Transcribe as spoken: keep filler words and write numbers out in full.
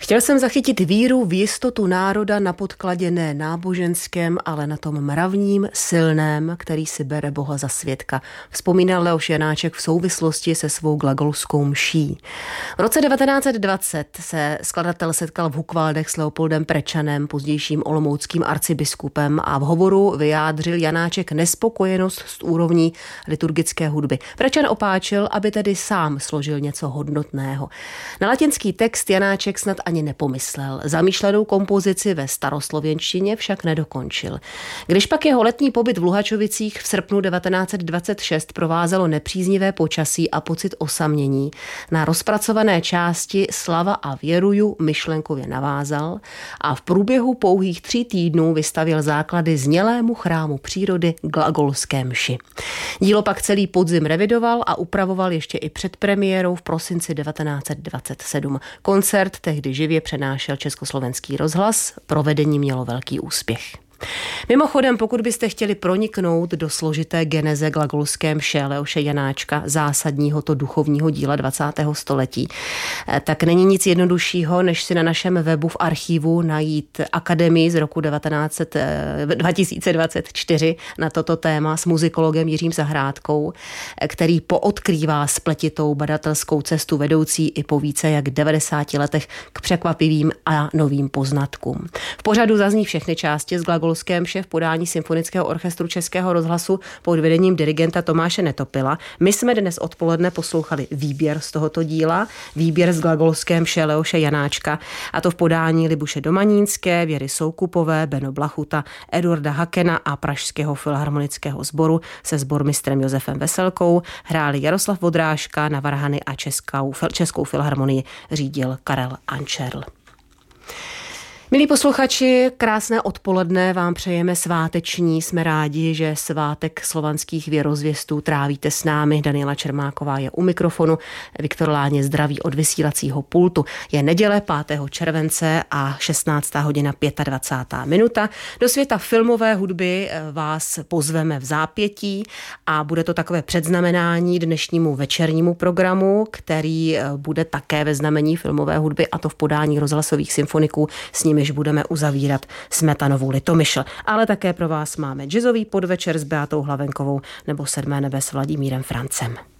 Chtěl jsem zachytit víru v jistotu národa na podkladě ne náboženském, ale na tom mravním, silném, který si bere Boha za svědka. Vzpomínal Leoš Janáček v souvislosti se svou glagolskou mší. V roce devatenáct set dvacet se skladatel setkal v Hukvaldech s Leopoldem Prečanem, pozdějším olomouckým arcibiskupem, a v hovoru vyjádřil Janáček nespokojenost s úrovní liturgické hudby. Prečan opáčil, aby tedy sám složil něco hodnotného. Na latinský text Janáček snad ani nepomyslel. Zamýšlenou kompozici ve staroslověnštině však nedokončil. Když pak jeho letní pobyt v Luhačovicích v srpnu devatenáct set dvacet šest provázelo nepříznivé počasí a pocit osamění, na rozpracované části Slava a věruju myšlenkově navázal a v průběhu pouhých tří týdnů vystavěl základy znělému chrámu přírody glagolské mši. Dílo pak celý podzim revidoval a upravoval ještě i před premiérou v prosinci devatenáct set dvacet sedm. Koncert tehdy živě přenášel Československý rozhlas, provedení mělo velký úspěch. Mimochodem, pokud byste chtěli proniknout do složité geneze glagolské mše Leoše Janáčka, zásadního to duchovního díla dvacátého století, tak není nic jednoduššího, než si na našem webu v archivu najít akademii z roku dva tisíce dvacet čtyři na toto téma s muzikologem Jiřím Zahrádkou, který poodkrývá spletitou badatelskou cestu vedoucí i po více jak devadesáti letech k překvapivým a novým poznatkům. V pořadu zazní všechny části z glagolské mše v podání Symfonického orchestru Českého rozhlasu pod vedením dirigenta Tomáše Netopila. My jsme dnes odpoledne poslouchali výběr z tohoto díla, výběr z glagolské mše Leoše Janáčka, a to v podání Libuše Domanínské, Věry Soukupové, Beno Blachuta, Eduarda Hakena a Pražského filharmonického sboru se sbormistrem Josefem Veselkou. Hráli Jaroslav Vodrážka na varhany a Českou, Českou filharmonii řídil Karel Ančerl. Milí posluchači, krásné odpoledne vám přejeme sváteční. Jsme rádi, že svátek slovanských věrozvěstů trávíte s námi. Daniela Čermáková je u mikrofonu, Viktor Láně zdraví od vysílacího pultu. Je neděle pátého července a šestnáctá hodina dvacátá pátá minuta. Do světa filmové hudby vás pozveme v zápětí a bude to takové předznamenání dnešnímu večernímu programu, který bude také ve znamení filmové hudby, a to v podání rozhlasových symfoniků, s nimi budeme uzavírat Smetanovu Litomyšl. Ale také pro vás máme jazzový podvečer s Beatou Hlavenkovou nebo Sedmé nebe s Vladimírem Francem.